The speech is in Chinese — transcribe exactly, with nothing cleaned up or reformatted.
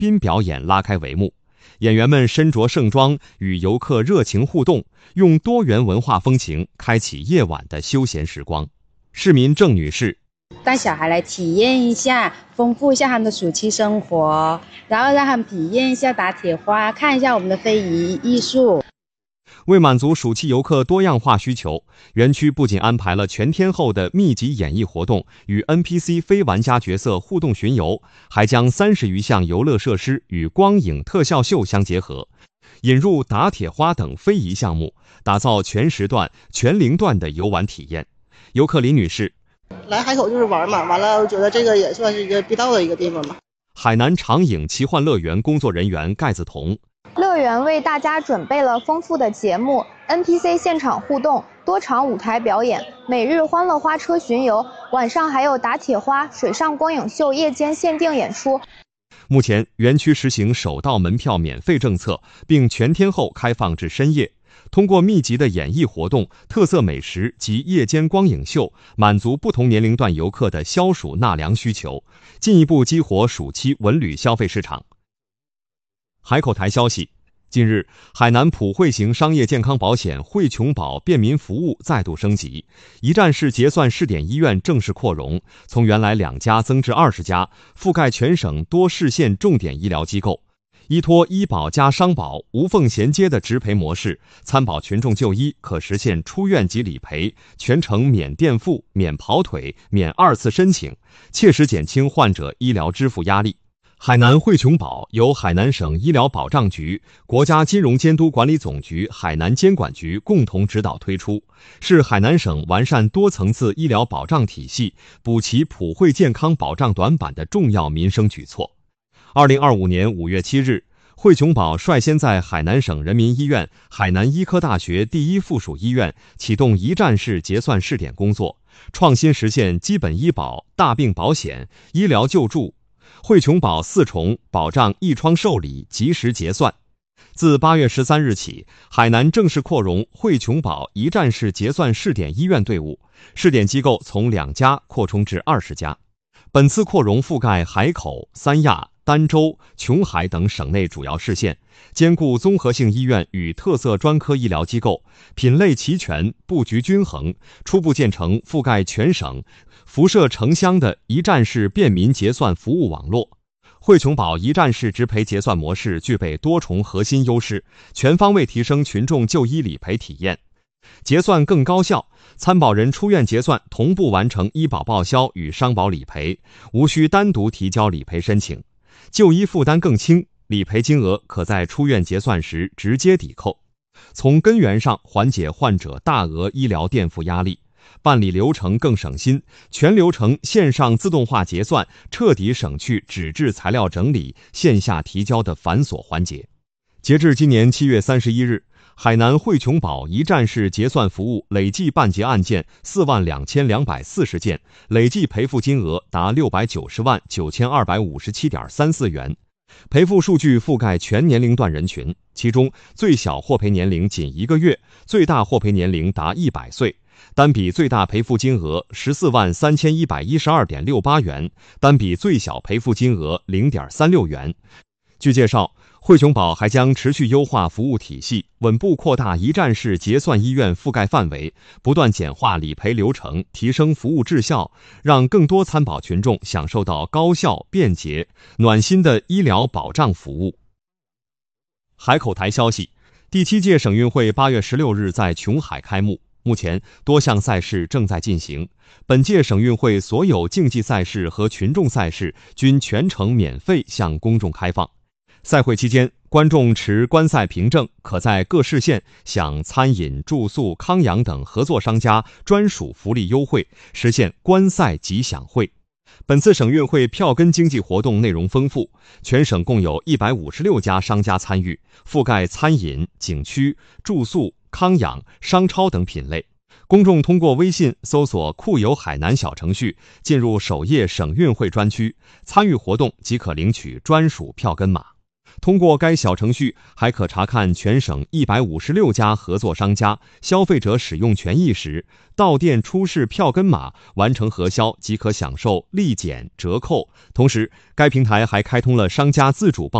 宾表演拉开帷幕。演员们身着盛装，与游客热情互动，用多元文化风情开启夜晚的休闲时光。市民郑女士： 带小孩来体验一下，丰富一下他们的暑期生活，然后让他们体验一下打铁花，看一下我们的非遗艺术。 为满足暑期游客多样化需求，园区不仅安排了全天候的密集演艺活动与 N P C 非玩家角色互动巡游，还将三十余项游乐设施与光影特效秀相结合，引入打铁花等非遗项目，打造全时段、全龄段的游玩体验。游客李女士： 来海口就是玩嘛，完了我觉得这个也算是一个必到的一个地方吧。 海南长影奇幻乐园工作人员盖子彤： 乐园为大家准备了丰富的节目 ，N P C 现场互动，多场舞台表演，每日欢乐花车巡游，晚上还有打铁花、水上光影秀夜间限定演出。 目前，园区实行首到门票免费政策，并全天候开放至深夜。通过密集的演艺活动、特色美食及夜间光影秀，满足不同年龄段游客的消暑纳凉需求，进一步激活暑期文旅消费市场。海口台消息，近日，海南普惠型商业健康保险惠琼保便民服务再度升级，一站式结算试点医院正式扩容，从原来两家增至二十家，覆盖全省多市县重点医疗机构。依托医保加商保无缝衔接的直赔模式，参保群众就医可实现出院及理赔，全程免垫付、免跑腿、免二次申请，切实减轻患者医疗支付压力。海南惠琼保由海南省医疗保障局、国家金融监督管理总局海南监管局共同指导推出，是海南省完善多层次医疗保障体系、补齐普惠健康保障短板的重要民生举措。二零二五年五月七日，惠琼保率先在海南省人民医院、海南医科大学第一附属医院启动一站式结算试点工作，创新实现基本医保、大病保险、医疗救助、惠琼保四重保障一窗受理及时结算。自八月十三日起，海南正式扩容惠琼保一站式结算试点医院队伍，试点机构从两家扩充至二十家。本次扩容覆盖海口、三亚、儋州、琼海等省内主要市县，兼顾综合性医院与特色专科医疗机构，品类齐全，布局均衡，初步建成覆盖全省、辐射城乡的一站式便民结算服务网络。惠琼保一站式直赔结算模式具备多重核心优势，全方位提升群众就医理赔体验，结算更高效，参保人出院结算同步完成医保报销与商保理赔，无需单独提交理赔申请，就医负担更轻，理赔金额可在出院结算时直接抵扣，从根源上缓解患者大额医疗垫付压力，办理流程更省心，全流程线上自动化结算，彻底省去纸质材料整理、线下提交的繁琐环节。截至今年七月三十一日，海南惠琼保一站式结算服务累计办结案件四万两千两百四十件，累计赔付金额达六百九十万九千二百五十七点三四元，赔付数据覆盖全年龄段人群，其中最小获赔年龄仅一个月，最大获赔年龄达一百岁，单笔最大赔付金额十四万三千一百一十二点六八元，单笔最小赔付金额零点三六元。据介绍，惠琼保还将持续优化服务体系，稳步扩大一站式结算医院覆盖范围，不断简化理赔流程，提升服务质效，让更多参保群众享受到高效、便捷、暖心的医疗保障服务。海口台消息，第七届省运会八月十六日在琼海开幕，目前多项赛事正在进行。本届省运会所有竞技赛事和群众赛事均全程免费向公众开放。赛会期间，观众持观赛凭证，可在各市县享餐饮、住宿、康养等合作商家专属福利优惠，实现观赛即享惠。本次省运会票根经济活动内容丰富，全省共有一百五十六家商家参与，覆盖餐饮、景区、住宿、康养、商超等品类。公众通过微信搜索酷游海南小程序，进入首页省运会专区，参与活动即可领取专属票根码。 通过该小程序，还可查看全省一百五十六家合作商家消费者使用权益时，到店出示票根码，完成核销即可享受立减折扣。同时，该平台还开通了商家自主报